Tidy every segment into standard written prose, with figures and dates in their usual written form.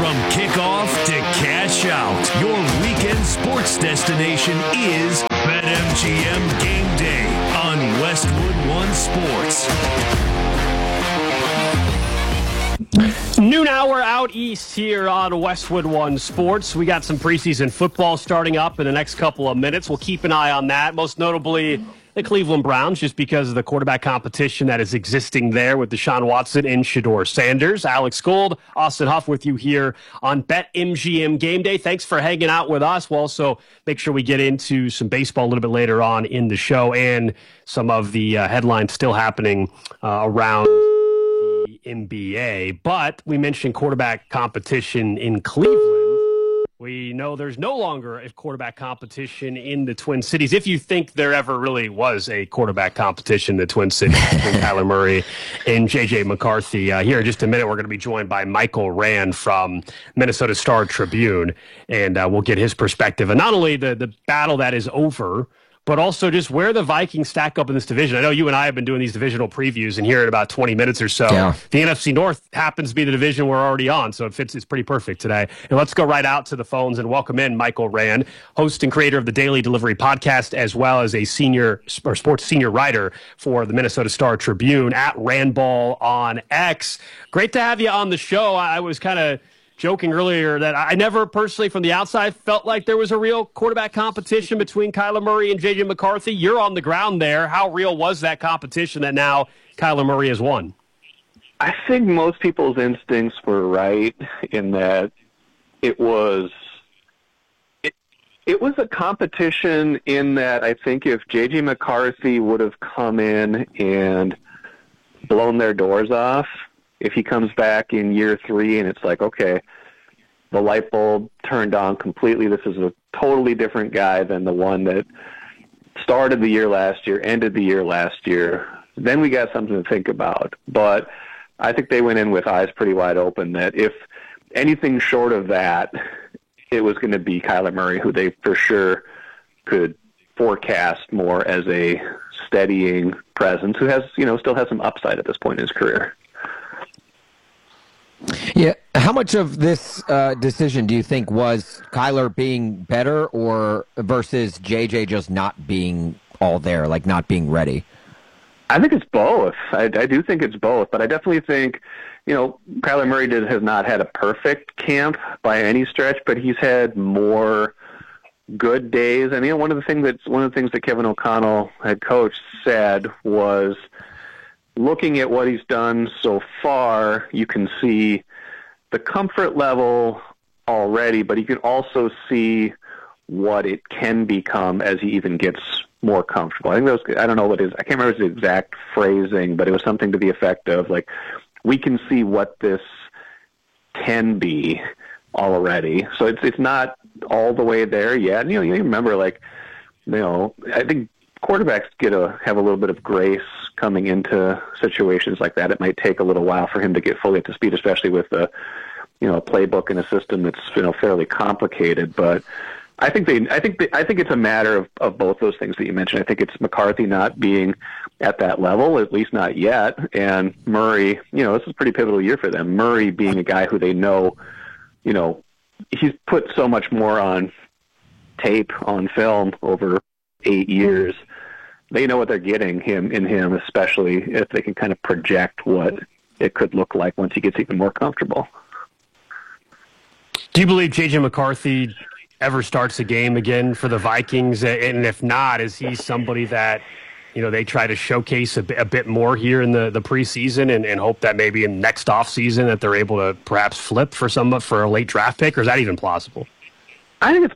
From kickoff to cash out, your weekend sports destination is BetMGM Game Day on Westwood One Sports. Noon hour out east here on Westwood One Sports. We got some preseason football starting up in the next couple of minutes. We'll keep an eye on that, most notably the Cleveland Browns, just because of the quarterback competition that is existing there with Deshaun Watson and Shedeur Sanders. Alex Gold, Austin Huff with you here on BetMGM Game Day. Thanks for hanging out with us. We'll also make sure we get into some baseball a little bit later on in the show and some of the headlines still happening around the NBA. But we mentioned quarterback competition in Cleveland. We know there's no longer a quarterback competition in the Twin Cities. If you think there ever really was a quarterback competition in the Twin Cities between Kyler Murray and J.J. McCarthy. Here in just a minute, we're going to be joined by Michael Rand from Minnesota Star Tribune, and we'll get his perspective. And not only the battle that is over, but also just where the Vikings stack up in this division. I know you and I have been doing these divisional previews, and here in about 20 minutes or so, The NFC North happens to be the division we're already on, so it's pretty perfect today. And let's go right out to the phones and welcome in Michael Rand, host and creator of the Daily Delivery podcast, as well as a sports senior writer for the Minnesota Star Tribune at Randball on X. Great to have you on the show. I was kind of joking earlier that I never personally from the outside felt like there was a real quarterback competition between Kyler Murray and J.J. McCarthy. You're on the ground there. How real was that competition that now Kyler Murray has won? I think most people's instincts were right in that it was a competition in that I think if J.J. McCarthy would have come in and blown their doors off, if he comes back in year 3 and it's like, okay, the light bulb turned on completely, this is a totally different guy than the one that started the year last year, ended the year last year, then we got something to think about. But I think they went in with eyes pretty wide open that if anything short of that, it was going to be Kyler Murray, who they for sure could forecast more as a steadying presence, who has, still has some upside at this point in his career. Yeah, how much of this decision do you think was Kyler being better or versus JJ just not being all there, like not being ready? I think it's both. I do think it's both, but I definitely think, Kyler Murray has not had a perfect camp by any stretch, but he's had more good days. And one of the things that Kevin O'Connell, head coach, said was, looking at what he's done so far, you can see the comfort level already, but you can also see what it can become as he even gets more comfortable. I think I don't know what it is. I can't remember the exact phrasing, but it was something to the effect of, like, we can see what this can be already. So it's not all the way there yet. And, you remember, I think quarterbacks have a little bit of grace coming into situations like that. It might take a little while for him to get fully up to speed, especially with a playbook and a system that's fairly complicated. But I think it's a matter of both those things that you mentioned. I think it's McCarthy not being at that level, at least not yet, and Murray. This is a pretty pivotal year for them. Murray being a guy who they know, he's put so much more on tape, on film over 8 years. They know what they're getting in him, especially if they can kind of project what it could look like once he gets even more comfortable. Do you believe J.J. McCarthy ever starts a game again for the Vikings? And if not, is he somebody that, they try to showcase a bit more here in the preseason and hope that maybe in next offseason that they're able to perhaps flip for a late draft pick, or is that even plausible? I think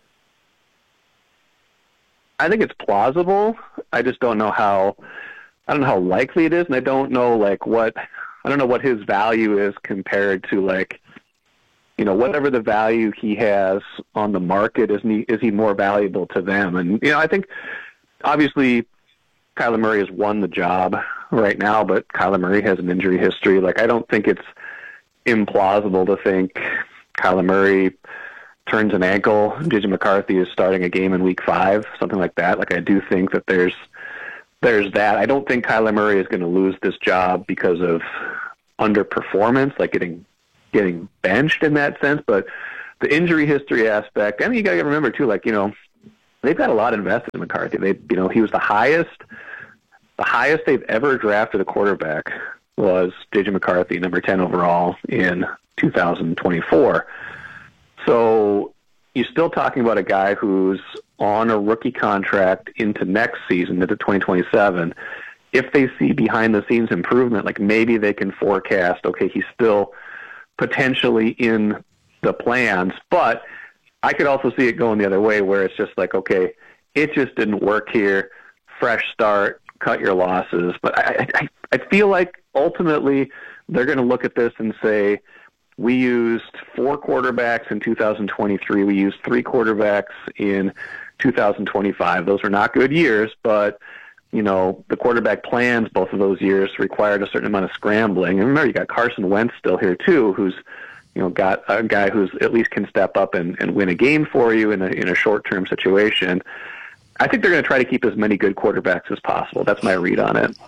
it's plausible. I just don't know how likely it is, and I don't know what his value is compared to whatever the value he has on the market. Is he more valuable to them? And I think obviously Kyler Murray has won the job right now, but Kyler Murray has an injury history. I don't think it's implausible to think Kyler Murray turns an ankle, J.J. McCarthy is starting a game in week 5, something like that. I do think that there's that. I don't think Kyler Murray is going to lose this job because of underperformance, getting getting benched in that sense, but the injury history aspect, and you got to remember too, like, they've got a lot invested in McCarthy. He was the highest they've ever drafted a quarterback was J.J. McCarthy, number 10 overall in 2024. So you're still talking about a guy who's on a rookie contract into next season, into 2027. If they see behind-the-scenes improvement, like maybe they can forecast, okay, he's still potentially in the plans, but I could also see it going the other way where it's just like, okay, it just didn't work here, fresh start, cut your losses. But I feel like ultimately they're going to look at this and say, we used 4 quarterbacks in 2023. We used 3 quarterbacks in 2025. Those are not good years, but, the quarterback plans both of those years required a certain amount of scrambling. And remember, you got Carson Wentz still here too, who's, got a guy who's at least can step up and win a game for you in a short-term situation. I think they're going to try to keep as many good quarterbacks as possible. That's my read on it.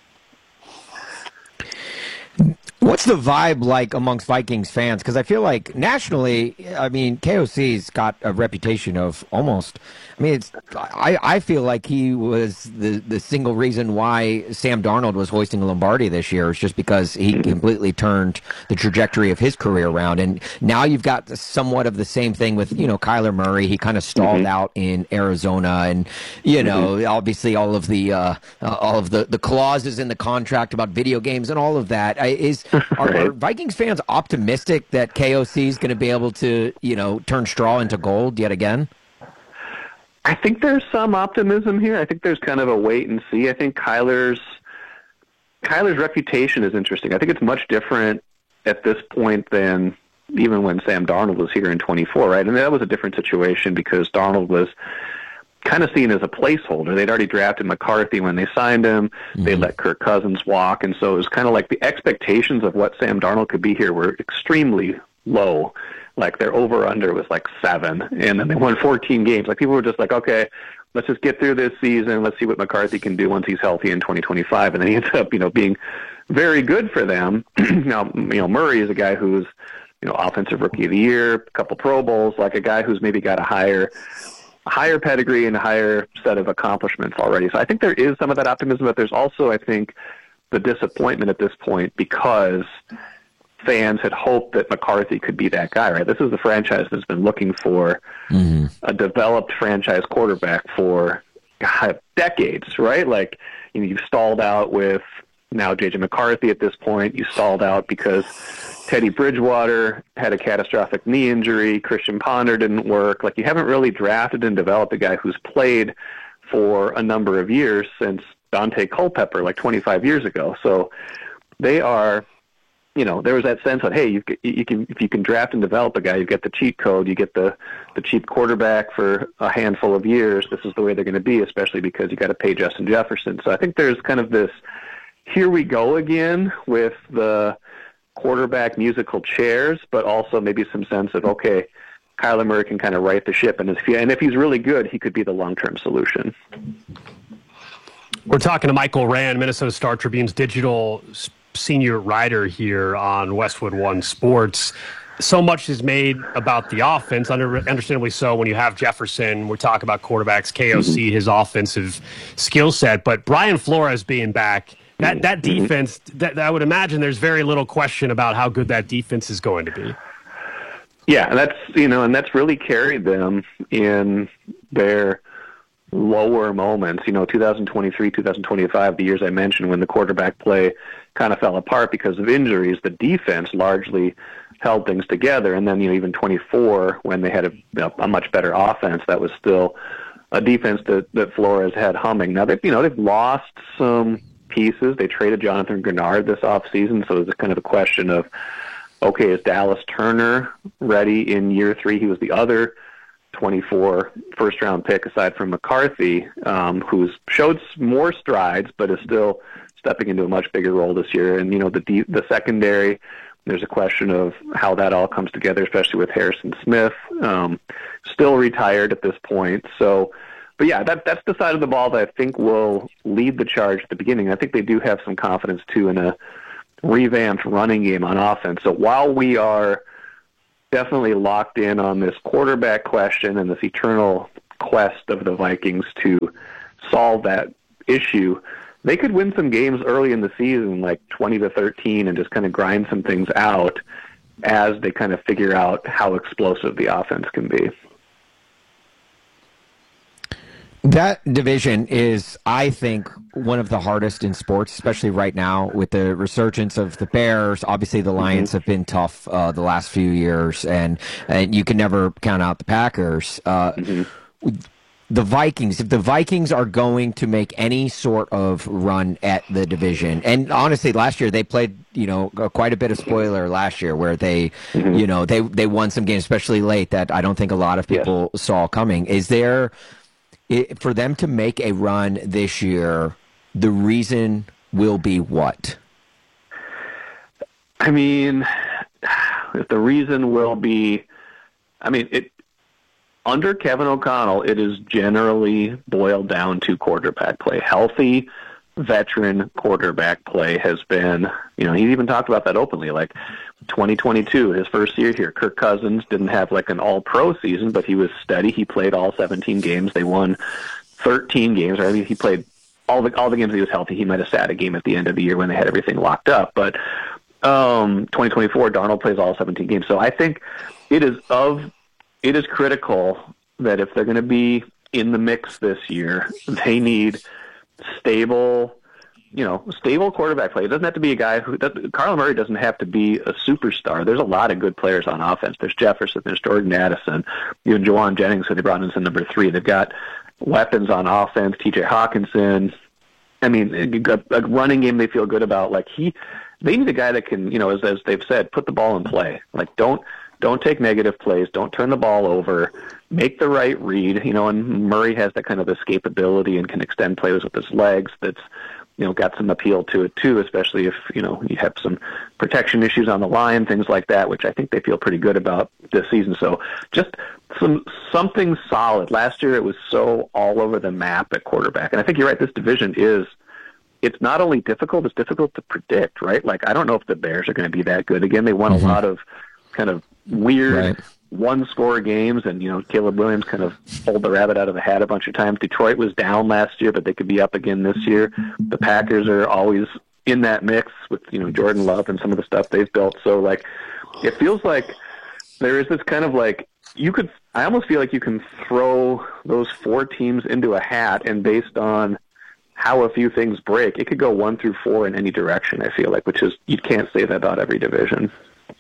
What's the vibe like amongst Vikings fans? Because I feel like nationally, KOC's got a reputation of almost. I feel like he was the single reason why Sam Darnold was hoisting a Lombardi this year. It's just because he completely turned the trajectory of his career around. And now you've got somewhat of the same thing with Kyler Murray. He kind of stalled out in Arizona, and obviously all of the clauses in the contract about video games and all of that Are Vikings fans optimistic that KOC is going to be able to, turn straw into gold yet again? I think there's some optimism here. I think there's kind of a wait and see. I think Kyler's reputation is interesting. I think it's much different at this point than even when Sam Darnold was here in 24, right? And that was a different situation because Darnold was kind of seen as a placeholder. They'd already drafted McCarthy when they signed him. They let Kirk Cousins walk. And so it was kind of like the expectations of what Sam Darnold could be here were extremely low. Like their over-under was like 7. And then they won 14 games. Like people were just like, okay, let's just get through this season. Let's see what McCarthy can do once he's healthy in 2025. And then he ends up, being very good for them. Now, Murray is a guy who's, offensive rookie of the year, a couple Pro Bowls, like a guy who's maybe got a higher pedigree and a higher set of accomplishments already. So I think there is some of that optimism, but there's also, I think, the disappointment at this point because fans had hoped that McCarthy could be that guy, right? This is the franchise that's been looking for a developed franchise quarterback for decades, right? Like, you've stalled out with now J.J. McCarthy at this point. You stalled out because Teddy Bridgewater had a catastrophic knee injury. Christian Ponder didn't work. Like, you haven't really drafted and developed a guy who's played for a number of years since Dante Culpepper, like 25 years ago. So they are, there was that sense that, hey, if you can draft and develop a guy, you get the cheat code, you get the cheap quarterback for a handful of years. This is the way they're going to be, especially because you got to pay Justin Jefferson. So I think there's kind of this, here we go again with the quarterback musical chairs, but also maybe some sense of, okay, Kyler Murray can kind of right the ship, and if he's really good, he could be the long-term solution. We're talking to Michael Rand, Minnesota Star Tribune's digital senior writer here on Westwood One Sports. So much is made about the offense, understandably so. When you have Jefferson, we're talking about quarterbacks, KOC, his offensive skill set, but Brian Flores being back, that defense, that I would imagine there's very little question about how good that defense is going to be. Yeah, and that's really carried them in their lower moments. 2023, 2025, the years I mentioned when the quarterback play kind of fell apart because of injuries, the defense largely held things together. And then, even 24, when they had a much better offense, that was still a defense that Flores had humming. Now, they've lost some pieces. They traded Jonathan Grenard this offseason, so it's kind of a question of, okay, is Dallas Turner ready in year 3? He was the other 24 first-round pick aside from McCarthy, who's showed more strides but is still stepping into a much bigger role this year. And, the secondary, there's a question of how that all comes together, especially with Harrison Smith, still retired at this point. So, but yeah, that's the side of the ball that I think will lead the charge at the beginning. I think they do have some confidence, too, in a revamped running game on offense. So while we are definitely locked in on this quarterback question and this eternal quest of the Vikings to solve that issue, they could win some games early in the season, like 20-13, and just kind of grind some things out as they kind of figure out how explosive the offense can be. That division is, I think, one of the hardest in sports, especially right now with the resurgence of the Bears. Obviously, the Lions have been tough the last few years, and you can never count out the Packers. The Vikings, if the Vikings are going to make any sort of run at the division, and honestly, last year they played, quite a bit of spoiler last year where they, they won some games, especially late, that I don't think a lot of people saw coming. Is there, for them to make a run this year, the reason will be what? I mean, if the reason will be, under Kevin O'Connell, it is generally boiled down to quarterback play. Healthy, veteran quarterback play has been, he's even talked about that openly. Like 2022, his first year here, Kirk Cousins didn't have like an all-pro season, but he was steady. He played all 17 games. They won 13 games. Or he played all the games he was healthy. He might have sat a game at the end of the year when they had everything locked up. But 2024, Darnold plays all 17 games. So I think it is critical that if they're going to be in the mix this year, they need stable quarterback play. It doesn't have to be a guy Kyler Murray doesn't have to be a superstar. There's a lot of good players on offense. There's Jefferson, there's Jordan Addison, even Jawan Jennings, who they brought in as number 3. They've got weapons on offense, TJ Hawkinson. A running game they feel good about. They need a guy that can, as they've said, put the ball in play. Don't take negative plays. Don't turn the ball over. Make the right read. And Murray has that kind of escapability and can extend plays with his legs. That's, got some appeal to it too, especially if, you have some protection issues on the line, things like that, which I think they feel pretty good about this season. So just something solid. Last year it was so all over the map at quarterback. And I think you're right. This division it's not only difficult, it's difficult to predict, right? I don't know if the Bears are going to be that good again. They won a lot of kind of weird one-score games, and Caleb Williams kind of pulled the rabbit out of the hat a bunch of times. Detroit was down last year, but they could be up again this year. The Packers are always in that mix with Jordan Love and some of the stuff they've built. So it feels like there is this kind of I almost feel like you can throw those 4 teams into a hat, and based on how a few things break, it could go 1 through 4 in any direction. I feel like, which is, you can't say that about every division.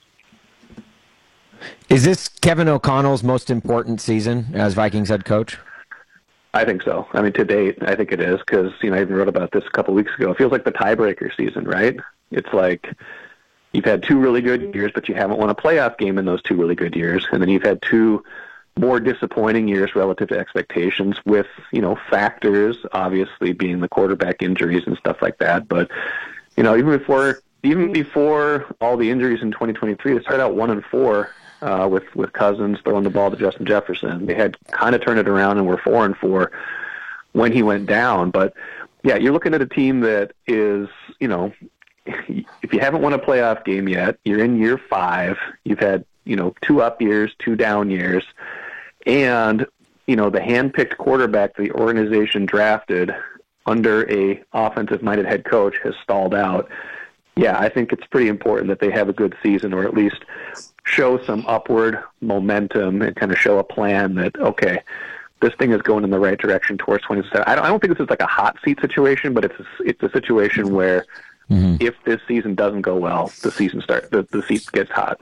Is this Kevin O'Connell's most important season as Vikings head coach? I think so. To date, I think it is, because I even wrote about this a couple weeks ago. It feels like the tiebreaker season, right? It's like you've had 2 really good years, but you haven't won a playoff game in those 2 really good years, and then you've had 2 more disappointing years relative to expectations, with factors obviously being the quarterback injuries and stuff like that. But even before all the injuries in 2023, they started out 1-4. With Cousins throwing the ball to Justin Jefferson. They had kind of turned it around and were 4-4 when he went down. But yeah, you're looking at a team that is, if you haven't won a playoff game yet, you're in year 5. You've had, 2 up years, 2 down years, and the hand-picked quarterback the organization drafted under a offensive-minded head coach has stalled out. Yeah, I think it's pretty important that they have a good season, or at least show some upward momentum and kind of show a plan that, okay, this thing is going in the right direction towards 27. I don't think this is like a hot seat situation, but it's a situation where if this season doesn't go well, the seat gets hot.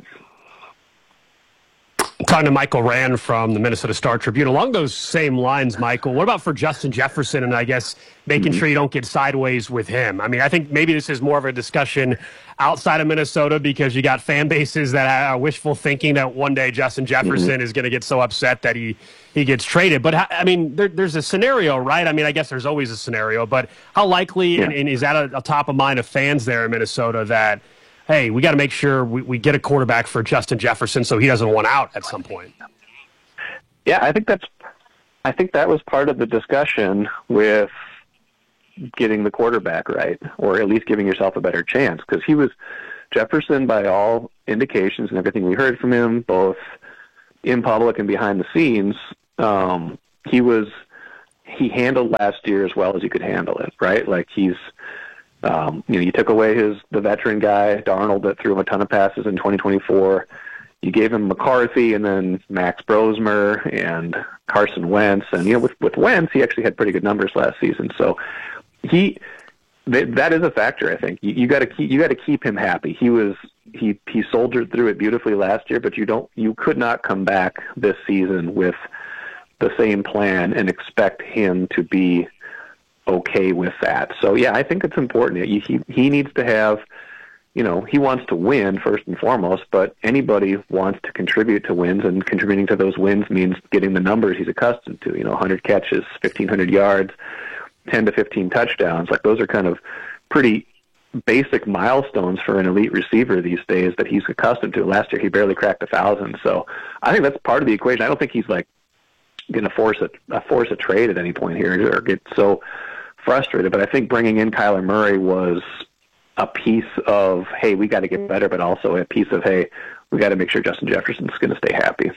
Talking to Michael Rand from the Minnesota Star Tribune. Along those same lines, Michael, what about for Justin Jefferson and I guess making sure you don't get sideways with him? I think maybe this is more of a discussion outside of Minnesota, because you got fan bases that are wishful thinking that one day Justin Jefferson is going to get so upset that he gets traded. But, there's a scenario, right? I guess there's always a scenario. But how likely, and is that a top of mind of fans there in Minnesota that, hey, we got to make sure we get a quarterback for Justin Jefferson so he doesn't want out at some point? Yeah, I think that was part of the discussion with getting the quarterback right, or at least giving yourself a better chance. Because Jefferson, by all indications and everything we heard from him, both in public and behind the scenes, he handled last year as well as he could handle it, right? Like you took away the veteran guy, Darnold, that threw him a ton of passes in 2024. You gave him McCarthy and then Max Brosmer and Carson Wentz. And, with Wentz, he actually had pretty good numbers last season. So that is a factor, I think. You got to keep him happy. He soldiered through it beautifully last year, but you could not come back this season with the same plan and expect him to be okay with that. So, yeah, I think it's important. He needs to have, he wants to win first and foremost, but anybody wants to contribute to wins, and contributing to those wins means getting the numbers he's accustomed to, 100 catches, 1,500 yards, 10 to 15 touchdowns. Like, those are kind of pretty basic milestones for an elite receiver these days that he's accustomed to. Last year, he barely cracked 1,000. So I think that's part of the equation. I don't think he's like going to force a trade at any point here or get so frustrated. But I think bringing in Kyler Murray was a piece of, hey, we got to get better, but also a piece of, hey, we got to make sure Justin Jefferson's going to stay happy.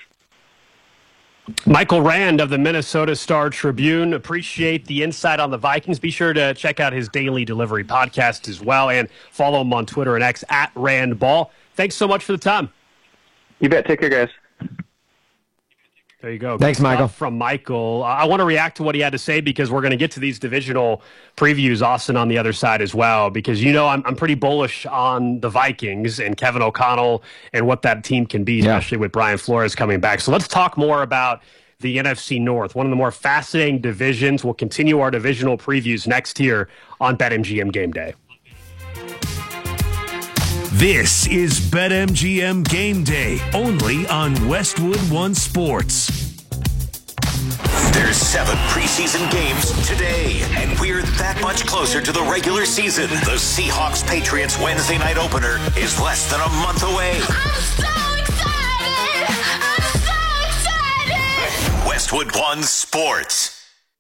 Michael Rand of the Minnesota Star-Tribune, appreciate the insight on the Vikings. Be sure to check out his daily delivery podcast as well, and follow him on Twitter and X at RandBall. Thanks so much for the time. You bet. Take care, guys. There you go. Thanks, Michael. From Michael. I want to react to what he had to say because we're going to get to these divisional previews, Austin, on the other side as well, because I'm pretty bullish on the Vikings and Kevin O'Connell and what that team can be, especially with Brian Flores coming back. So let's talk more about the NFC North, one of the more fascinating divisions. We'll continue our divisional previews next year on BetMGM Game Day. This is BetMGM Game Day, only on Westwood One Sports. There's 7 preseason games today, and we're that much closer to the regular season. The Seahawks-Patriots Wednesday night opener is less than a month away. I'm so excited! I'm so excited! Westwood One Sports.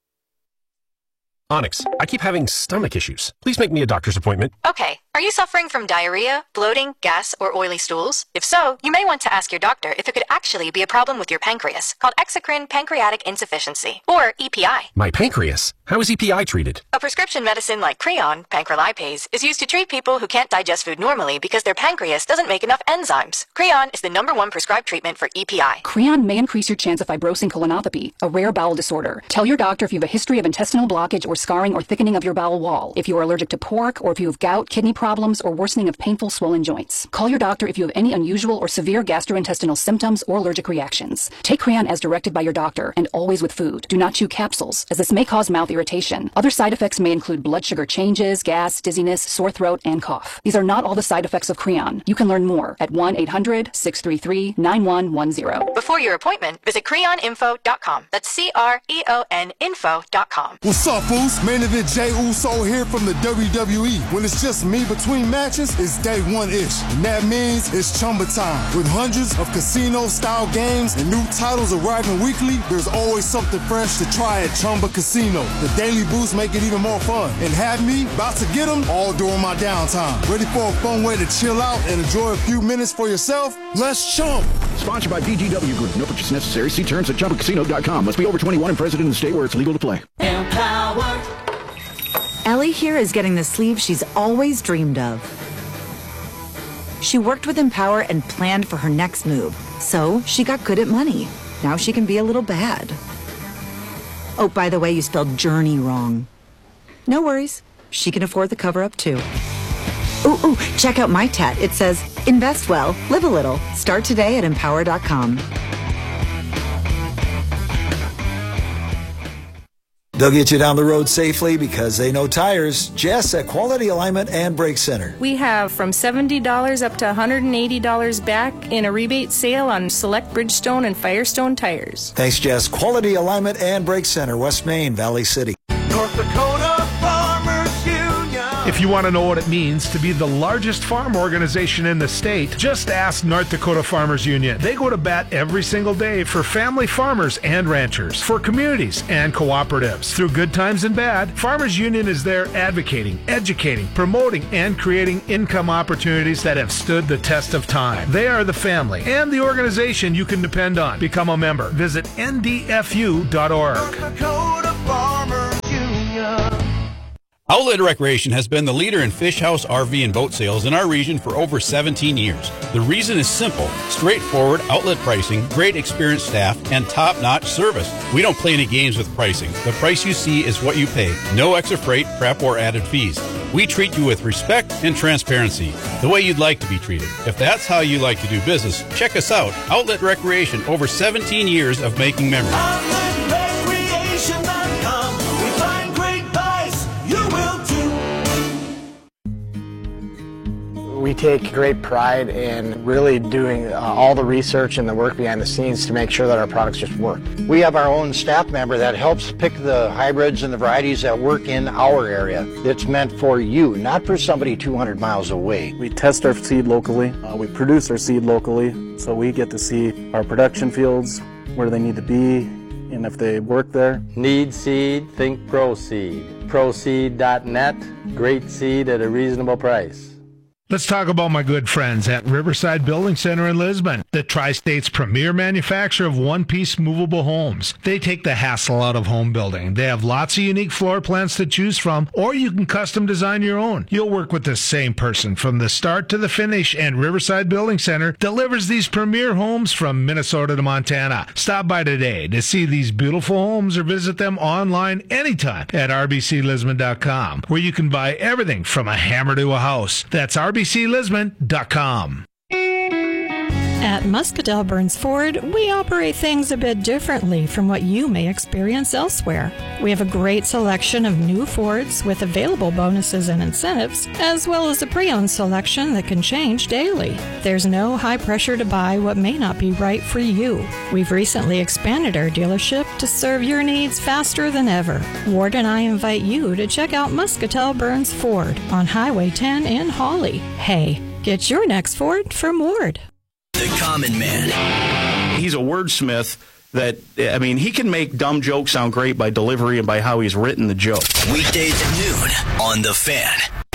Onyx, I keep having stomach issues. Please make me a doctor's appointment. Okay. Are you suffering from diarrhea, bloating, gas, or oily stools? If so, you may want to ask your doctor if it could actually be a problem with your pancreas, called exocrine pancreatic insufficiency, or EPI. My pancreas? How is EPI treated? A prescription medicine like Creon, pancrelipase, is used to treat people who can't digest food normally because their pancreas doesn't make enough enzymes. Creon is the #1 prescribed treatment for EPI. Creon may increase your chance of fibrosing colonopathy, a rare bowel disorder. Tell your doctor if you have a history of intestinal blockage or scarring or thickening of your bowel wall, if you are allergic to pork, or if you have gout, kidney problems, or worsening of painful swollen joints. Call your doctor if you have any unusual or severe gastrointestinal symptoms or allergic reactions. Take Creon as directed by your doctor, and always with food. Do not chew capsules, as this may cause mouth irritation. Other side effects may include blood sugar changes, gas, dizziness, sore throat, and cough. These are not all the side effects of Creon. You can learn more at 1-800-633-9110. Before your appointment, visit creoninfo.com. That's CREON info.com. What's up, fools? Main event Jey Uso here from the WWE. When it's just me between matches, it's day one-ish. And that means it's Chumba time. With hundreds of casino-style games and new titles arriving weekly, there's always something fresh to try at Chumba Casino. The daily boosts make it even more fun. And have me about to get them all during my downtime. Ready for a fun way to chill out and enjoy a few minutes for yourself? Let's chump. Sponsored by VGW Group. No purchase necessary. See terms at ChumbaCasino.com. Must be over 21 and present in the state where it's legal to play. Empower. Ellie here is getting the sleeve she's always dreamed of. She worked with Empower and planned for her next move. So she got good at money. Now she can be a little bad. Oh, by the way, you spelled journey wrong. No worries. She can afford the cover-up, too. Ooh, check out my tat. It says, invest well, live a little. Start today at Empower.com. They'll get you down the road safely because they know tires. Jess at Quality Alignment and Brake Center. We have from $70 up to $180 back in a rebate sale on select Bridgestone and Firestone tires. Thanks, Jess. Quality Alignment and Brake Center, West Main, Valley City. North Dakota Farmers Union. If you want to know what it means to be the largest farm organization in the state, just ask North Dakota Farmers Union. They go to bat every single day for family farmers and ranchers, for communities and cooperatives. Through good times and bad, Farmers Union is there advocating, educating, promoting, and creating income opportunities that have stood the test of time. They are the family and the organization you can depend on. Become a member. Visit ndfu.org. Outlet Recreation has been the leader in fish house, RV, and boat sales in our region for over 17 years. The reason is simple: straightforward outlet pricing, great experienced staff, and top-notch service. We don't play any games with pricing. The price you see is what you pay. No extra freight, prep, or added fees. We treat you with respect and transparency, the way you'd like to be treated. If that's how you like to do business, check us out. Outlet Recreation, over 17 years of making memories. OutletRecreation.com. We find great buys. You will too. We take great pride in really doing all the research and the work behind the scenes to make sure that our products just work. We have our own staff member that helps pick the hybrids and the varieties that work in our area. It's meant for you, not for somebody 200 miles away. We test our seed locally. We produce our seed locally, so we get to see our production fields, where they need to be, and if they work there. Need seed? Think ProSeed. ProSeed.net. Great seed at a reasonable price. Let's talk about my good friends at Riverside Building Center in Lisbon, the Tri-State's premier manufacturer of one-piece movable homes. They take the hassle out of home building. They have lots of unique floor plans to choose from, or you can custom design your own. You'll work with the same person from the start to the finish, and Riverside Building Center delivers these premier homes from Minnesota to Montana. Stop by today to see these beautiful homes or visit them online anytime at rbclisbon.com, where you can buy everything from a hammer to a house. That's rbclisbon.com. At Muscatel Burns Ford, we operate things a bit differently from what you may experience elsewhere. We have a great selection of new Fords with available bonuses and incentives, as well as a pre-owned selection that can change daily. There's no high pressure to buy what may not be right for you. We've recently expanded our dealership to serve your needs faster than ever. Ward and I invite you to check out Muscatel Burns Ford on Highway 10 in Hawley. Hey, get your next Ford from Ward. The Common Man. He's a wordsmith that, I mean, he can make dumb jokes sound great by delivery and by how he's written the joke. Weekdays at noon on The Fan.